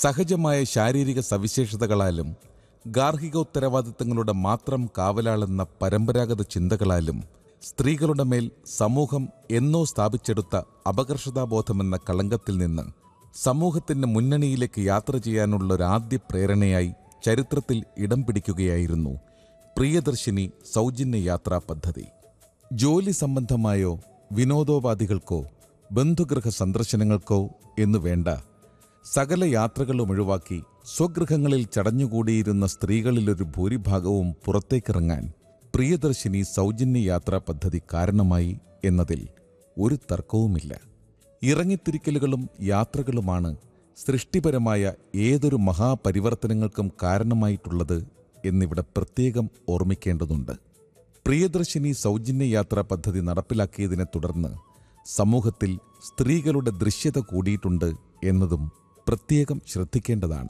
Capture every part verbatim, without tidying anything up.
സഹജമായ ശാരീരിക സവിശേഷതകളാലും ഗാർഹിക ഉത്തരവാദിത്തങ്ങളുടെ മാത്രം കാവലാളെന്ന പരമ്പരാഗത ചിന്തകളാലും സ്ത്രീകളുടെ മേൽ സമൂഹം എന്നോ സ്ഥാപിച്ചെടുത്ത അപകർഷതാബോധമെന്ന കളങ്കത്തിൽ നിന്ന് സമൂഹത്തിന്റെ മുന്നണിയിലേക്ക് യാത്ര ചെയ്യാനുള്ള ഒരാദ്യ പ്രേരണയായി ചരിത്രത്തിൽ ഇടം പിടിക്കുകയായിരുന്നു പ്രിയദർശിനി സൗജന്യ യാത്രാ പദ്ധതി. ജോലി സംബന്ധമായോ വിനോദോപാധികൾക്കോ ബന്ധുഗൃഹ സന്ദർശനങ്ങൾക്കോ എന്നു വേണ്ട സകല യാത്രകളും ഒഴിവാക്കി സ്വഗൃഹങ്ങളിൽ ചടഞ്ഞുകൂടിയിരുന്ന സ്ത്രീകളിലൊരു ഭൂരിഭാഗവും പുറത്തേക്കിറങ്ങാൻ പ്രിയദർശിനി സൗജന്യ യാത്രാ പദ്ധതി കാരണമായി എന്നതിൽ ഒരു തർക്കവുമില്ല. ഇറങ്ങിത്തിരിക്കലുകളും യാത്രകളുമാണ് സൃഷ്ടിപരമായ ഏതൊരു മഹാപരിവർത്തനങ്ങൾക്കും കാരണമായിട്ടുള്ളത് എന്നിവിടെ പ്രത്യേകം ഓർമ്മിക്കേണ്ടതുണ്ട്. പ്രിയദർശിനി സൗജന്യ യാത്രാ പദ്ധതി നടപ്പിലാക്കിയതിനെ തുടർന്ന് സമൂഹത്തിൽ സ്ത്രീകളുടെ ദൃശ്യത കൂടിയിട്ടുണ്ട് എന്നതും പ്രത്യേകം ശ്രദ്ധിക്കേണ്ടതാണ്.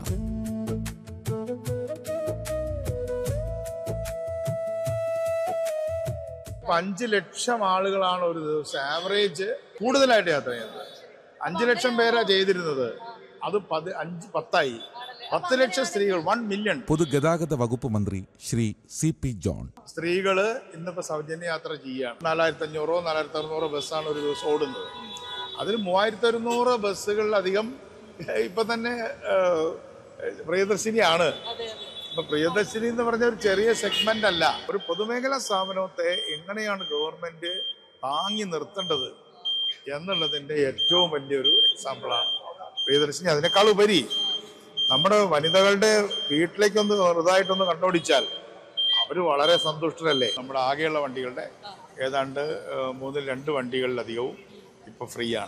അഞ്ച് ലക്ഷം ആളുകളാണ് ഒരു ദിവസം ആവറേജ് കൂടുതലായിട്ട് യാത്ര ചെയ്യുന്നത്. അഞ്ചു ലക്ഷം പേരാ ചെയ്തിരുന്നത്, അത് പത് അഞ്ച് പത്തായി പത്ത് ലക്ഷം സ്ത്രീകൾ, വൺ മില്യൺ. പൊതുഗതാഗത വകുപ്പ് മന്ത്രി ശ്രീ സി പി ജോൺ സ്ത്രീകള് ഇന്നിപ്പോ സൗജന്യ യാത്ര ചെയ്യുകയാണ്. നാലായിരത്തി അഞ്ഞൂറോ നാലായിരത്തി അറുന്നൂറോ ബസ്സാണ് ഒരു ദിവസം ഓടുന്നത്. അതിൽ മൂവായിരത്തി അറുന്നൂറ് ബസ്സുകളിലധികം ഇപ്പൊ തന്നെ പ്രിയദർശിനിയാണ്. ഇപ്പൊ പ്രിയദർശിനി എന്ന് പറഞ്ഞ ഒരു ചെറിയ സെഗ്മെന്റ് അല്ല. ഒരു പൊതുമേഖലാ സ്ഥാപനത്തെ എങ്ങനെയാണ് ഗവൺമെന്റ് താങ്ങി നിർത്തേണ്ടത് എന്നുള്ളതിന്റെ ഏറ്റവും വലിയൊരു എക്സാമ്പിളാണ് പ്രിയദർശിനി. അതിനേക്കാൾ ഉപരി നമ്മുടെ വനിതകളുടെ വീട്ടിലേക്കൊന്ന് ചെറുതായിട്ടൊന്ന് കണ്ടോടിച്ചാൽ അവർ വളരെ സന്തുഷ്ടരല്ലേ. നമ്മുടെ ആകെയുള്ള വണ്ടികളുടെ ഏതാണ്ട് മൂന്നിൽ രണ്ട് വണ്ടികളിലധികവും ഇപ്പൊ ഫ്രീ ആണ്.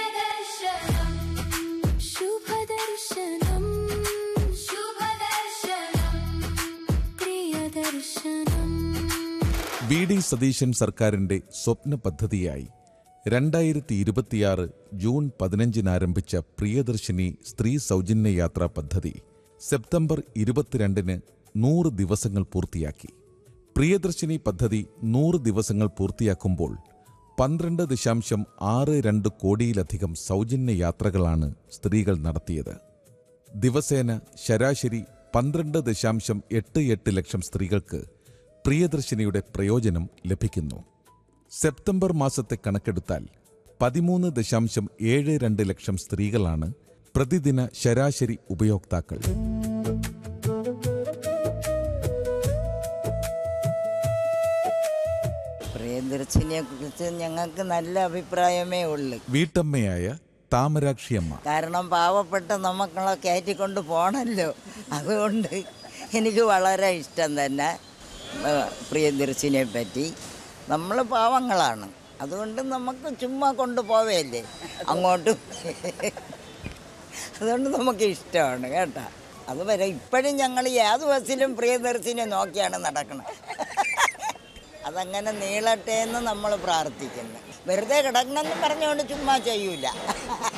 വി ഡി സതീശൻ സർക്കാരിന്റെ സ്വപ്ന പദ്ധതിയായി രണ്ടായിരത്തി ഇരുപത്തിയാറ് ജൂൺ പതിനഞ്ചിന് ആരംഭിച്ച പ്രിയദർശിനി സ്ത്രീ സൗജന്യ യാത്രാ പദ്ധതി സെപ്റ്റംബർ ഇരുപത്തിരണ്ടിന് നൂറ് ദിവസങ്ങൾ പൂർത്തിയാക്കി. പ്രിയദർശിനി പദ്ധതി നൂറ് ദിവസങ്ങൾ പൂർത്തിയാക്കുമ്പോൾ പന്ത്രണ്ട് ദശാംശം ആറ് രണ്ട് കോടിയിലധികം സൗജന്യ യാത്രകളാണ് സ്ത്രീകൾ നടത്തിയത്. ദിവസേന ശരാശരി പന്ത്രണ്ട് ദശാംശം എട്ട് എട്ട് ലക്ഷം സ്ത്രീകൾക്ക് പ്രിയദർശിനിയുടെ പ്രയോജനം ലഭിക്കുന്നു. സെപ്റ്റംബർ മാസത്തെ കണക്കെടുത്താൽ പതിമൂന്ന് ദശാംശം ഏഴ് രണ്ട് ലക്ഷം സ്ത്രീകളാണ് പ്രതിദിന ശരാശരി ഉപയോക്താക്കൾ. പ്രിയദർശിനിയെ കുറിച്ച് ഞങ്ങൾക്ക് നല്ല അഭിപ്രായമേ ഉള്ളൂ. വീട്ടമ്മയായ താമരാക്ഷിയമ്മ: കാരണം പാവപ്പെട്ട നമുക്കുള്ള കയറ്റിക്കൊണ്ട് പോകണമല്ലോ, അതുകൊണ്ട് എനിക്ക് വളരെ ഇഷ്ടം തന്നെ പ്രിയദർശിനിയെ പറ്റി. നമ്മൾ പാവങ്ങളാണ്, അതുകൊണ്ട് നമുക്ക് ചുമ്മാ കൊണ്ടുപോവേല്ലേ അങ്ങോട്ടും, അതുകൊണ്ട് നമുക്ക് ഇഷ്ടമാണ് കേട്ടോ. അതുവരെ ഇപ്പോഴും ഞങ്ങൾ ഏത് ബസ്സിലും പ്രിയദർശിനിയെ നോക്കിയാണ് നടക്കുന്നത്. അതങ്ങനെ നീളട്ടെ എന്ന് നമ്മൾ പ്രാർത്ഥിക്കുന്നു. വെറുതെ കിടക്കണമെന്ന് പറഞ്ഞുകൊണ്ട് ചുമ്മാ ചെയ്യൂല.